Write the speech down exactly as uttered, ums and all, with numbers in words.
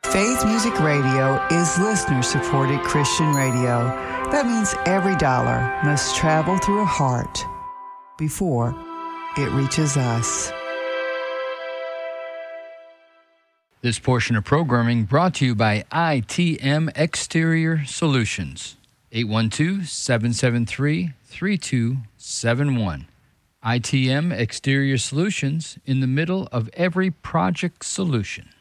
Faith Music Radio is listener-supported Christian radio. That means every dollar must travel through a heart before it reaches us. This portion of programming brought to you by I T M Exterior Solutions. eight one two, seven seven three, three two seven one. I T M Exterior Solutions, in the middle of every project solution.